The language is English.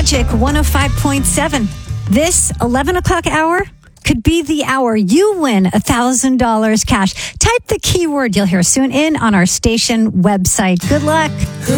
Magic 105.7. This 11 o'clock hour could be the hour you win $1,000 cash. Type the keyword you'll hear soon in on our station website. Good luck.